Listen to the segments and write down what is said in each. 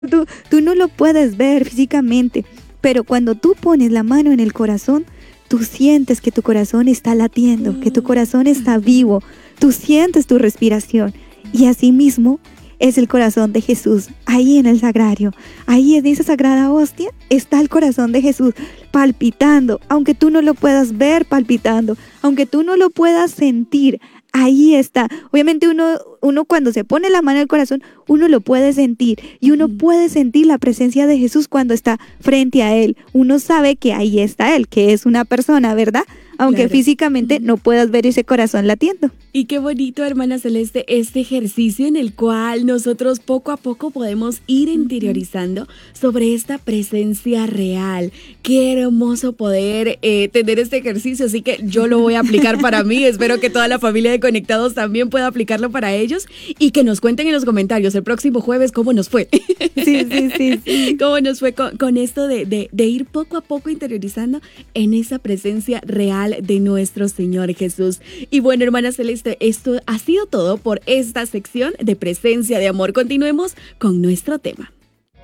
Tú no lo puedes ver físicamente, pero cuando tú pones la mano en el corazón, tú sientes que tu corazón está latiendo, que tu corazón está vivo, tú sientes tu respiración. Y así mismo es el corazón de Jesús, ahí en el sagrario, ahí en esa sagrada hostia está el corazón de Jesús palpitando, aunque tú no lo puedas ver palpitando, aunque tú no lo puedas sentir, ahí está. Obviamente uno cuando se pone la mano en el corazón, uno lo puede sentir y uno puede sentir la presencia de Jesús cuando está frente a él. Uno sabe que ahí está él, que es una persona, ¿verdad? Aunque Claro. físicamente no puedas ver ese corazón latiendo. Y qué bonito, hermana Celeste, este ejercicio en el cual nosotros poco a poco podemos ir interiorizando sobre esta presencia real. Qué hermoso poder tener este ejercicio, así que yo lo voy a aplicar para mí. Espero que toda la familia de Conectados también pueda aplicarlo para ellos y que nos cuenten en los comentarios el próximo jueves cómo nos fue. Sí. Cómo nos fue con esto de ir poco a poco interiorizando en esa presencia real de nuestro Señor Jesús. Y bueno, hermana Celeste, esto ha sido todo por esta sección de Presencia de Amor. Continuemos con nuestro tema.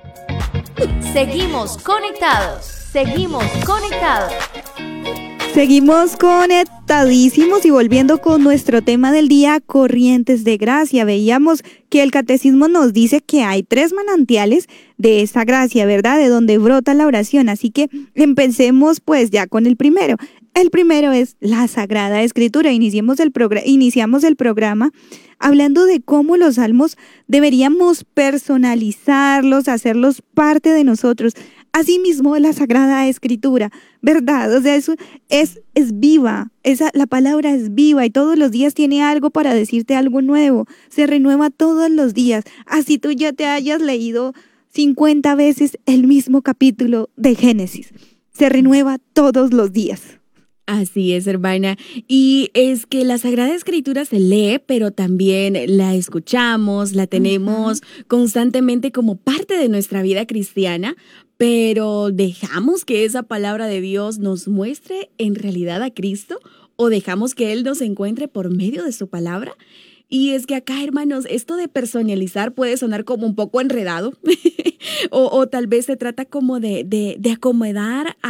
Seguimos conectados. Seguimos conectados. Seguimos conectadísimos y volviendo con nuestro tema del día, corrientes de gracia. Veíamos que el catecismo nos dice que hay 3 manantiales de esa gracia, ¿verdad? De donde brota la oración. Así que empecemos pues ya con el primero. El primero es la Sagrada Escritura. Iniciamos el programa hablando de cómo los salmos deberíamos personalizarlos, hacerlos parte de nosotros. Asimismo, la Sagrada Escritura, ¿verdad? O sea, eso es viva, la palabra es viva y todos los días tiene algo para decirte algo nuevo, se renueva todos los días. Así tú ya te hayas leído 50 veces el mismo capítulo de Génesis, se renueva todos los días. Así es, hermana. Y es que la Sagrada Escritura se lee, pero también la escuchamos, la tenemos constantemente como parte de nuestra vida cristiana, pero ¿dejamos que esa palabra de Dios nos muestre en realidad a Cristo o dejamos que Él nos encuentre por medio de su palabra? Y es que acá, hermanos, esto de personalizar puede sonar como un poco enredado o tal vez se trata como de acomodar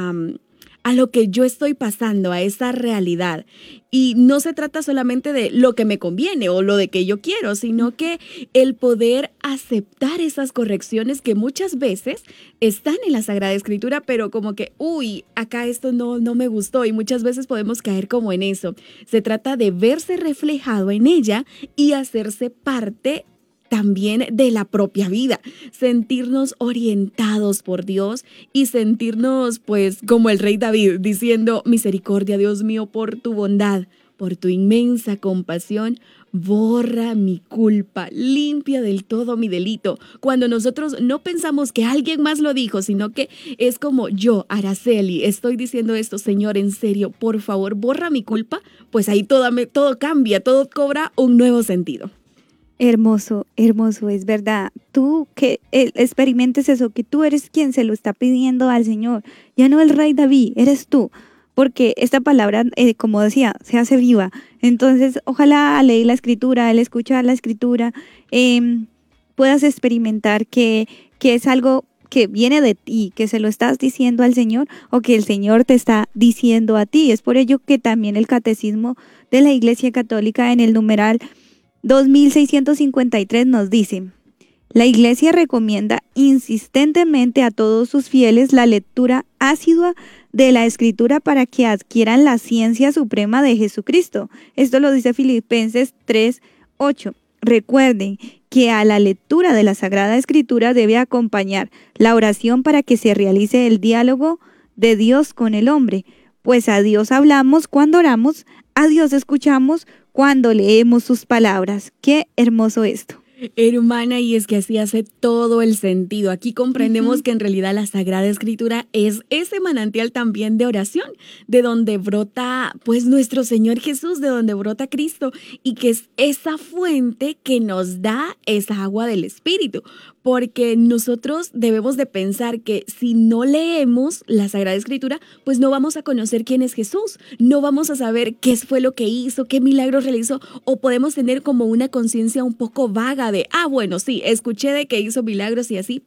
a lo que yo estoy pasando, a esa realidad. Y no se trata solamente de lo que me conviene o lo de que yo quiero, sino que el poder aceptar esas correcciones que muchas veces están en la Sagrada Escritura, pero como que, acá esto no me gustó y muchas veces podemos caer como en eso. Se trata de verse reflejado en ella y hacerse parte también de la propia vida, sentirnos orientados por Dios y sentirnos pues como el rey David diciendo: misericordia, Dios mío, por tu bondad, por tu inmensa compasión, borra mi culpa, limpia del todo mi delito. Cuando nosotros no pensamos que alguien más lo dijo, sino que es como yo, Araceli, estoy diciendo esto: Señor, en serio, por favor, borra mi culpa, pues ahí todo cambia, todo cobra un nuevo sentido. Hermoso, hermoso, es verdad. Tú que experimentes eso, que tú eres quien se lo está pidiendo al Señor, ya no el rey David, eres tú, porque esta palabra, como decía, se hace viva. Entonces, ojalá al leer la Escritura, al escuchar la Escritura, puedas experimentar que es algo que viene de ti, que se lo estás diciendo al Señor o que el Señor te está diciendo a ti. Es por ello que también el Catecismo de la Iglesia Católica en el numeral 2653 nos dice: la Iglesia recomienda insistentemente a todos sus fieles la lectura asidua de la Escritura para que adquieran la ciencia suprema de Jesucristo. Esto lo dice Filipenses 3:8. Recuerden que a la lectura de la Sagrada Escritura debe acompañar la oración para que se realice el diálogo de Dios con el hombre, pues a Dios hablamos cuando oramos, a Dios escuchamos cuando leemos sus palabras. Qué hermoso esto. Hermana, y es que así hace todo el sentido. Aquí comprendemos que en realidad la Sagrada Escritura es ese manantial también de oración, de donde brota pues nuestro Señor Jesús, de donde brota Cristo, y que es esa fuente que nos da esa agua del Espíritu. porque nosotros debemos de pensar que si no leemos la Sagrada Escritura, pues no vamos a conocer quién es Jesús, no vamos a saber qué fue lo que hizo, qué milagros realizó, o podemos tener como una conciencia un poco vaga de, bueno, sí, escuché de que hizo milagros y así,